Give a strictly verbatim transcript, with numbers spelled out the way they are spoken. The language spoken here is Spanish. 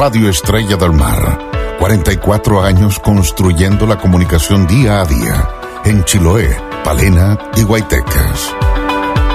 Radio Estrella del Mar. cuarenta y cuatro años construyendo la comunicación día a día. En Chiloé, Palena y Guaytecas.